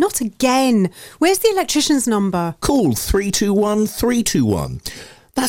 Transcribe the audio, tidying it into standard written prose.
not again. Where's the electrician's number? Call 321 321.